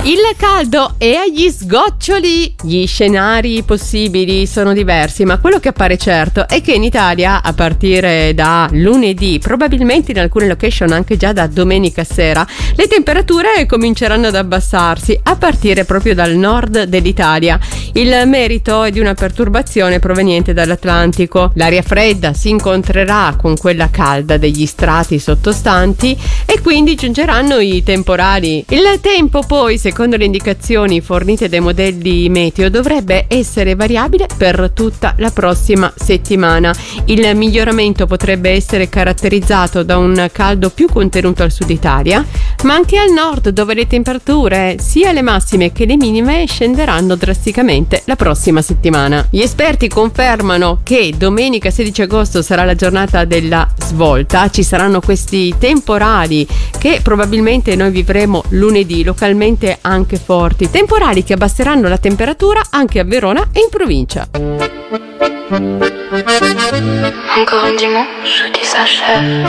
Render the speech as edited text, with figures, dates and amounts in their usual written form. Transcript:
Il caldo è agli sgoccioli. Gli scenari possibili sono diversi, ma quello che appare certo è che in Italia, a partire da lunedì, probabilmente in alcune location anche già da domenica sera, le temperature cominceranno ad abbassarsi, a partire proprio dal nord dell'Italia. Il merito è di una perturbazione proveniente dall'Atlantico. L'aria fredda si incontrerà con quella calda degli strati sottostanti e quindi giungeranno i temporali. Il tempo poi, secondo le indicazioni fornite dai modelli meteo, dovrebbe essere variabile per tutta la prossima settimana. Il miglioramento potrebbe essere caratterizzato da un caldo più contenuto al sud Italia, ma anche al nord, dove le temperature, sia le massime che le minime, scenderanno drasticamente la prossima settimana. Gli esperti confermano che domenica 16 agosto sarà la giornata della svolta. Ci saranno questi temporali che probabilmente noi vivremo lunedì, localmente anche forti, temporali che abbasseranno la temperatura anche a Verona e in provincia. Encore un dimanche qui s'achève.